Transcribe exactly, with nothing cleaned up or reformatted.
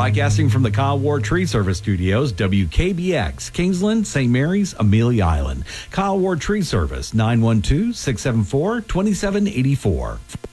Broadcasting from the Kyle Ward Tree Service Studios, W K B X, Kingsland, Saint Mary's, Amelia Island. Kyle Ward Tree Service, nine one two, six seven four, two seven eight four.